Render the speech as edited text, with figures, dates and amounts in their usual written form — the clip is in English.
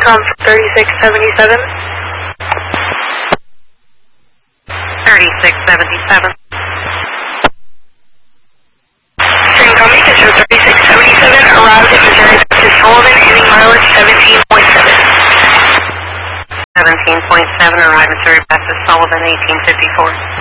Come 3677. 3677. Stream Comedy Control 3677 arrived at Missouri Baptist Sullivan, ending mileage 17.7. 17.7 arrived Missouri Baptist Sullivan, 1854.